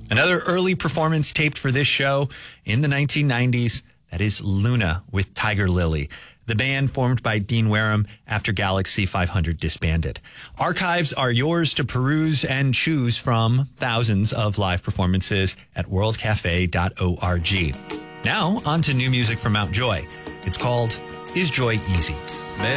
Another early performance taped for this show in the 1990s, that is Luna with Tiger Lily, the band formed by Dean Wareham after Galaxy 500 disbanded. Archives are yours to peruse and choose from thousands of live performances at worldcafe.org. Now, on to new music from Mount Joy. It's called Is Joy Easy?